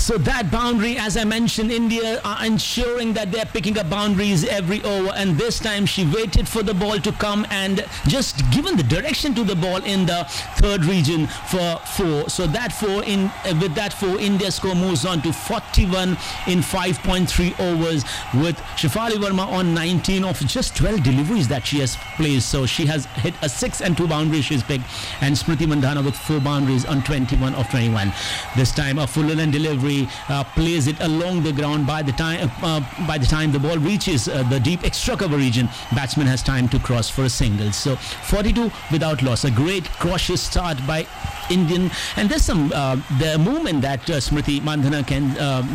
So that boundary, as I mentioned, India are ensuring that they're picking up boundaries every over, and this time she waited for the ball to come and just given the direction to the ball in the third region for 4. So that 4 in with that 4, India score moves on to 41 in 5.3 overs, with Shefali Verma on 19 of just 12 deliveries that she has placed. So she has hit a 6 and 2 boundaries she's picked, and Smriti Mandhana with 4 boundaries on 21 of 21. This time a full length delivery plays it along the ground. By the time the ball reaches the deep extra cover region, batsman has time to cross for a single. So 42 without loss. A great cautious start by Indian, and there's some the movement that Smriti Mandhana can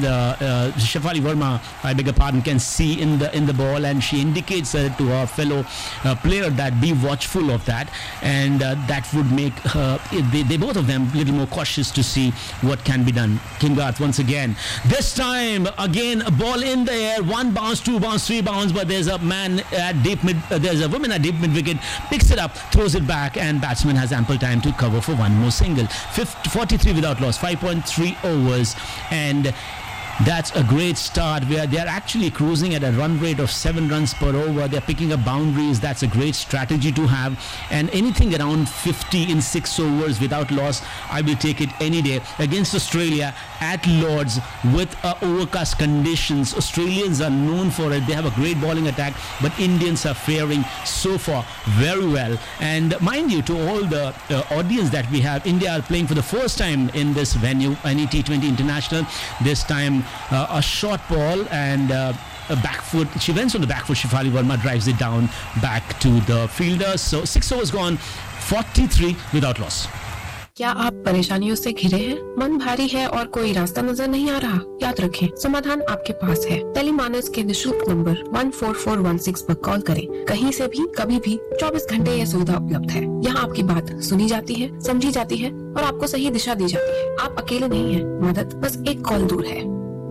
Shefali Verma, I beg your pardon, can see in the ball, and she indicates to her fellow player that be watchful of that, and that would make they both of them a little more cautious to see what can be done. Kim Garth once again, this time again a ball in the air, 1 bounce, 2 bounce, 3 bounce, but there's a man at deep mid, there's a woman at deep mid wicket, picks it up, throws it back, and batsman has ample time to cover for one more single. 43 without loss, 5.3 overs, and that's a great start where they're actually cruising at a run rate of 7 runs per over. They're picking up boundaries. That's a great strategy to have, and anything around 50 in 6 overs without loss, I will take it any day. Against Australia at Lords with overcast conditions, Australians are known for it. They have a great bowling attack, but Indians are faring so far very well. And mind you, to all the audience that we have, India are playing for the first time in this venue, any T20 International. This time a short ball and a back foot. She went on the back foot. Shefali Verma drives it down back to the fielder. So 6 overs gone, 43 without loss. क्या आप परेशानियों से घिरे हैं? मन भारी है और कोई रास्ता नजर नहीं आ रहा? याद रखें, समाधान आपके पास है। टेलीमानस के निशुल्क नंबर 14416 पर कॉल करें। कहीं से भी, कभी भी, 24 घंटे यह सुविधा उपलब्ध है। यहाँ आपकी बात सुनी जाती है, समझी जाती है और आपको सही दिशा दी जाती है। आप अकेले नहीं हैं, मदद बस एक कॉल दूर है।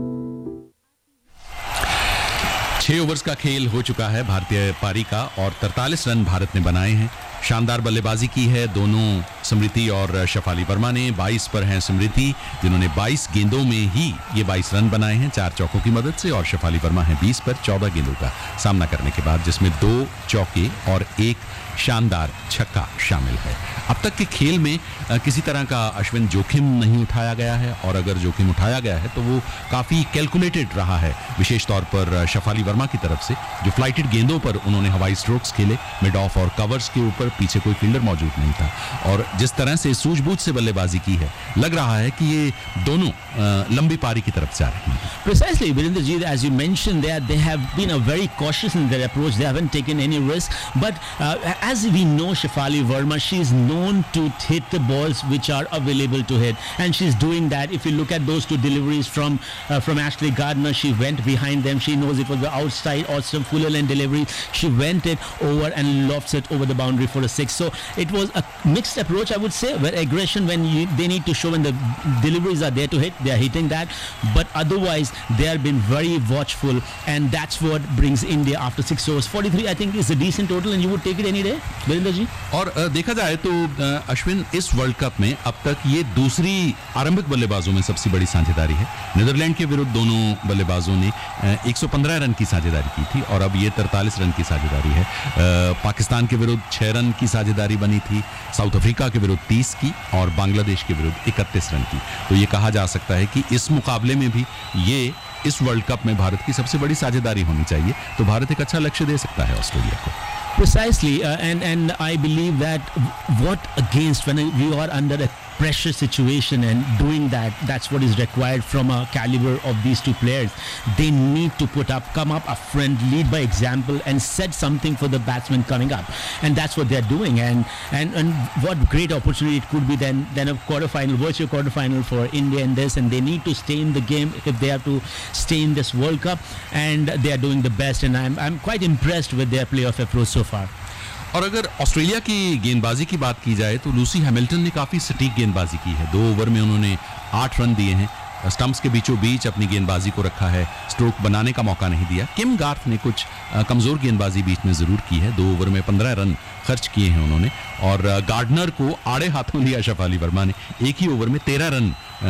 6 ओवर्स का खेल हो चुका है भारतीय पारी का, और 43 रन भारत ने बनाए हैं। शानदार बल्लेबाजी की है दोनों, स्मृति और शफाली वर्मा ने। 22 पर हैं स्मृति, जिन्होंने 22 गेंदों में ही ये 22 रन बनाए हैं 4 चौकों की मदद से, और शफाली वर्मा हैं 20 पर 14 गेंदों का सामना करने के बाद, जिसमें 2 चौके और 1 शानदार छक्का शामिल है। अब तक के खेल में किसी तरह का अश्विन जोखिम नहीं उठाया गया है, और अगर जोखिम उठाया गया है तो वो काफ़ी कैलकुलेटेड रहा है, विशेष तौर पर शफाली वर्मा की तरफ से। जो फ्लाइटेड गेंदों पर उन्होंने हवाई स्ट्रोक्स खेले, मिड ऑफ और कवर्स के ऊपर, पीछे कोई फील्डर मौजूद नहीं था, और जिस तरह से सूझबूझ से बल्लेबाजी की है, लग रहा है कि ये दोनों लंबी पारी की तरफ जा रहे हैं। Precisely, Virendraji, as you mentioned there, they have been very cautious in their approach. They haven't taken any risk, but as we know, Shefali Verma, she is known to hit the balls which are available to hit, and she's doing that. If you look at those 2 deliveries from Ashley Gardner, she went behind them. She knows it was the outside or some fuller length delivery. She went it over and lofts it over the boundary for a 6. So it was a mixed approach, I would say, where aggression, when they need to show, when the deliveries are there to hit, they are hitting that, but otherwise they have been very watchful, and that's what brings India after 6 overs. 43 I think is a decent total, and you would take it any day, Virendra ji? और देखा जाए तो अश्विन इस world cup में अब तक ये दूसरी आरंभिक बल्लेबाजों में सबसे बड़ी साझेदारी है। नीदरलैंड के विरुद्ध दोनों बल्लेबाजों ने 115 रन की साझेदारी की थी, और अब ये 43 रन की साझेदारी है। पाकिस्तान के विरुद्ध 6 रन की साझेदारी बनी थी, साउथ अफ्रीका के विरुद्ध 30 की, और बांग्लादेश के विरुद्ध 31 रन की। तो ये कहा जा सकता है कि इस मुकाबले में भी ये इस वर्ल्ड कप में भारत की सबसे बड़ी साझेदारी होनी चाहिए, तो भारत एक अच्छा लक्ष्य दे सकता है ऑस्ट्रेलिया को। Precisely, and I believe that what against when we are under a pressure situation and doing that, that's what is required from a caliber of these 2 players. They need to come up a friend, lead by example, and set something for the batsmen coming up, and that's what they're doing. And what great opportunity it could be then a quarterfinal, virtual quarterfinal for India in this, and they need to stay in the game if they have to stay in this World Cup, and they are doing the best, and I'm quite impressed with their playoff approach so far. और अगर Australia की गेंदबाजी की बात की जाए तो Lucy Hamilton ने काफ़ी सटीक गेंदबाजी की है। 2 ओवर में उन्होंने 8 रन दिए हैं, स्टंप्स के बीचों बीच अपनी गेंदबाजी को रखा है, स्ट्रोक बनाने का मौका नहीं दिया। किम गार्थ ने कुछ कमज़ोर गेंदबाजी बीच में ज़रूर की है। 2 ओवर में 15 रन खर्च किए हैं उन्होंने, और गार्डनर को आड़े हाथों लिया शफाली वर्मा ने। एक ही ओवर में 13 रन